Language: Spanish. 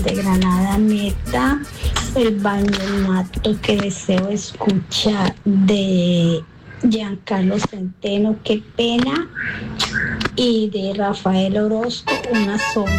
de Granada Meta, el vallenato que deseo escuchar de Giancarlo Centeno, Qué pena, y de Rafael Orozco, Una sombra.